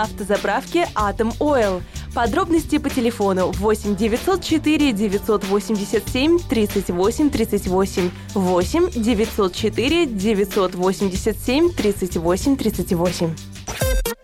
Автозаправки «Атом Ойл». Подробности по телефону 8 904 987 38 38, 8 904 987 38 38.